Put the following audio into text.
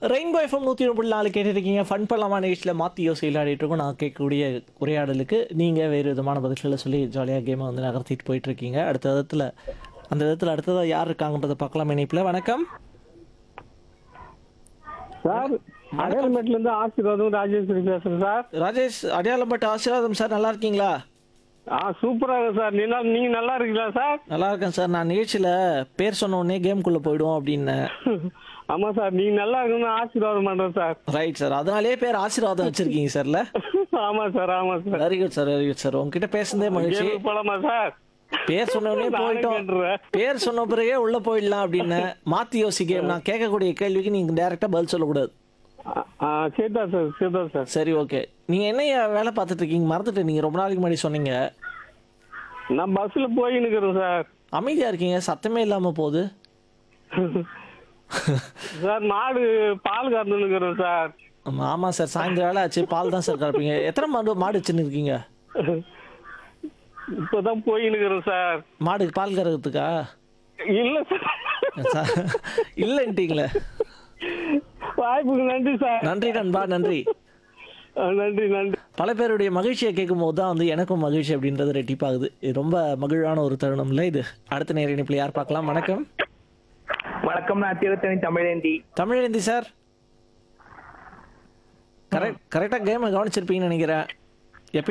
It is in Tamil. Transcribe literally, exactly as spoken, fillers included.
ரெயின்போ எஃப்எம் நூற்றி ஒன்று புள்ளி நாலு கேட்டுருக்கீங்க. ஃபன் பண்ணலாமா நிகழ்ச்சியில் மாற்றி யோசி விளையாடிட்டு இருக்கோம். நான் கேட்கக்கூடிய உரையாடலுக்கு நீங்கள் வேறு விதமான பதில்களை சொல்லி ஜாலியாக கேமை வந்து நகர்த்திட்டு போயிட்டுருக்கீங்க. அடுத்த விதத்தில் அந்த விதத்தில் அடுத்ததாக யார் இருக்காங்கன்றதை பார்க்கலாம். இணைப்பில் வணக்கம் சார். அடையாளமேட்ல இருந்து ஆசீர்வாதம் ராஜேஸ்வரி பேசுறேன் சார். ராஜேஷ் அடையாளம்பட்டு ஆசீர்வாதம் சார், நல்லா இருக்கீங்களா? ஆ சூப்பரா இருக்கு சார். நீங்க நீங்க நல்லா இருக்கீங்களா சார்? நல்லா இருக்கேன் சார். நான் நிகழ்ச்சியில் பேர் சொன்ன உடனே கேம்குள்ளே போயிடுவோம் அப்படின்னு. ஆமா சார், நீங்க நல்லா இருக்கணும்னு ஆசீர்வாதம் பண்றேன் சார். ரைட் சார், அதனாலே பேர் ஆசீர்வாதம் வச்சிருக்கீங்க சார்ல. ஆமா சார், ஆமா sir. Very good sir, very good sir. உங்ககிட்ட பேசுனதே மகிழ்ச்சி. கேம் போலாமா சார்? பேர் சொன்ன உடனே போயிட்டோம். பேர் சொன்ன பிறகே உள்ள போயிடலாம் அப்படின்னு மாத்தி யோசி கேம். நான் கேட்கக்கூடிய கேள்விக்கு நீங்க டைரக்டா பதில் சொல்லக்கூடாது. Chetha sir, Chetha sir. சரி, ஓகே. நீங்க என்ன வேலை பார்த்துட்டு இருக்கீங்க? மறந்துட்டு நீங்க ரொம்ப நாளைக்கு முன்னாடி சொன்னீங்க. நான் பஸ்ல போய் நிக்கிறேன் சார். அமைதியா இருக்கீங்க, சத்தமே இல்லாம போகுது. சார் மாடு பால் கறந்து நிக்கிறேன் சார். ஆமா சார், சாயந்தரம் வேலை ஆச்சு, பால் தான் சார் கறப்பீங்க. எத்தனை மாடு மாடு வச்சுன்னு இருக்கீங்க? இப்பதான் போய் நிக்கிறேன் சார். மாடு பால் கறக்கிறதுக்கா? இல்ல சார் இல்லைன்ட்டீங்களே. வாய்ப்புக்கு நன்றி சார். நன்றி நண்பா, நன்றி நன்றி நன்றி. பல பேருடைய மகிழ்ச்சியை கேட்கும் போது தான் வந்து எனக்கும் மகிழ்ச்சி அப்படின்றது ரெட்டிப்பாகுது. இது ரொம்ப மகிழ்வான ஒரு தருணம் இல்லை இது. அடுத்த நேர இணைப்பில் யார் பார்க்கலாம்? வணக்கம். வணக்கம், நான் திருத்தணி தமிழேந்தி. தமிழேந்தி சார், கரெக்ட் கரெக்டாக கேமை கவனிச்சிருப்பீங்கன்னு நினைக்கிறேன்.